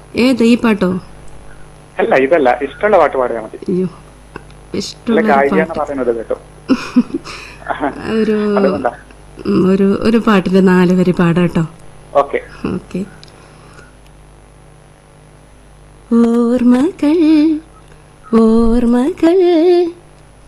ഏതാ ഈ പാട്ടോ? അല്ല ഇതല്ല, ഇഷ്ടമുള്ള പാട്ട് പാടിയാൽ മതി. അയ്യോ, അല്ല ഇഷ്ടമുള്ള ഗായികയെന്ന് പറയുന്നത് കേട്ടോ. ഒരു അതുകൊണ്ടാ. ഒരു ഒരു പാട്ടിന്റെ 4 വരി പാടാട്ടോ. ഓക്കെ. ഓക്കെ. ഓർമ്മകൾ ഓർമ്മകൾ